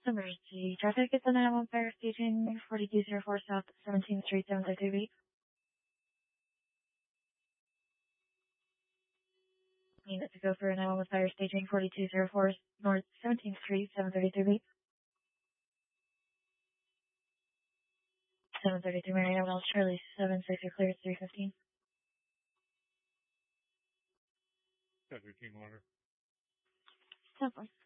Emergency traffic at the 911 fire station, 4204 South 17th Street, 732 Unit to go for 911 fire station, 4204 North 17th Street, 732 732 Mariana Wells, Charlie 76, you're clear, 315. 715 water. 10-4.